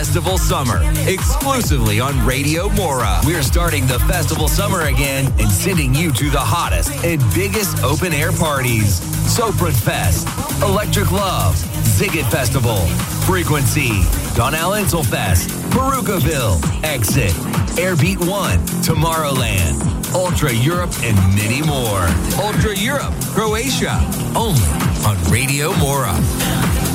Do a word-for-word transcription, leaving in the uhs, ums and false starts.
Festival Summer, exclusively on Radio Mora. We're starting the Festival Summer again and sending you to the hottest and biggest open-air parties. Sopran Fest, Electric Love, Ziggit Festival, Frequency, Donal Insel Fest, Perukaville, Exit, Airbeat One, Tomorrowland, Ultra Europe, and many more. Ultra Europe, Croatia, only on Radio Mora.